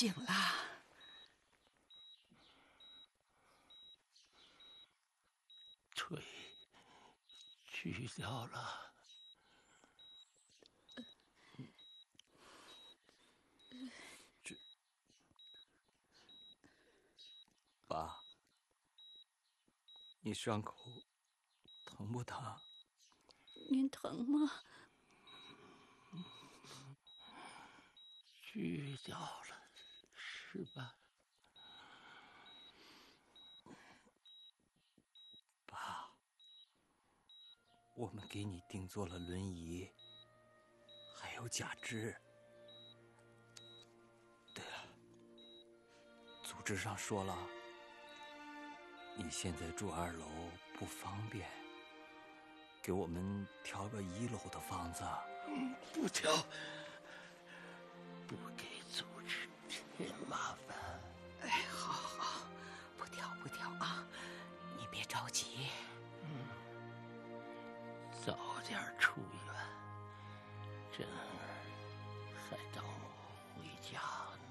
醒了。 腿锯掉了。 爸，你伤口疼不疼？ 您疼吗？ 锯掉了，是吧？ 爸，我们给你定做了轮椅，还有假肢。对了，组织上说了，你现在住2楼不方便，给我们调个1楼的房子。 不调，不给组织添麻烦。 哎，好，不调啊，你别着急。 早点出院，珍儿还等我回家呢。